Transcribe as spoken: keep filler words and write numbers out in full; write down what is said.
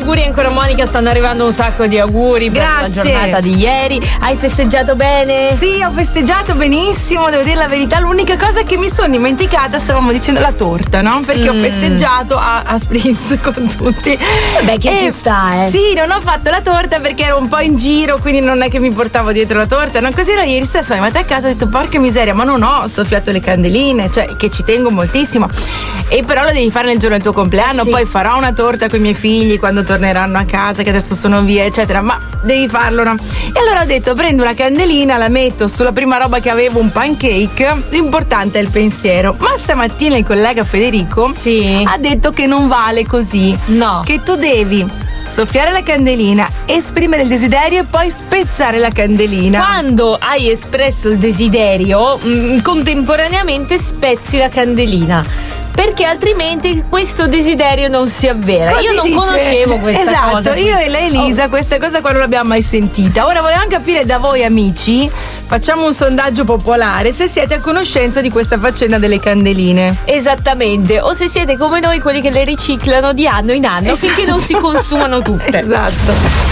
auguri ancora Monica, stanno arrivando un sacco di auguri. Grazie. Per la giornata di ieri. Hai festeggiato bene? Sì, ho festeggiato benissimo, devo dire la verità. L'unica cosa che mi sono dimenticata, stavamo dicendo la torta, no? Perché mm. ho festeggiato a, a Spritz con tutti. Vabbè, che ci sta, eh. Sì, non ho fatto la torta perché ero un po' in giro, quindi non è che mi portavo dietro la torta, no? Così ero ieri stesso, sono arrivata a casa e ho detto porca miseria, ma non ho soffiato le candeline, cioè che ci tengo moltissimo. E però lo devi fare nel giorno del tuo compleanno, sì. Poi farò una torta con i miei figli quando torneranno a casa, che adesso sono via, eccetera, ma devi farlo, no? E allora ho detto prendo una candelina, la metto sulla prima roba che avevo, un pancake, l'importante è il pensiero. Ma stamattina il collega Federico sì. ha detto che non vale così, no, che tu devi soffiare la candelina, esprimere il desiderio e poi spezzare la candelina. Quando hai espresso il desiderio, mh, contemporaneamente spezzi la candelina, perché altrimenti questo desiderio non si avvera. Così io non dice, conoscevo questa esatto, cosa. Esatto, io e lei Elisa oh. questa cosa qua non l'abbiamo mai sentita. Ora volevamo capire da voi amici, facciamo un sondaggio popolare, se siete a conoscenza di questa faccenda delle candeline. Esattamente, o se siete come noi quelli che le riciclano di anno in anno, esatto. finché non si consumano tutte. Esatto.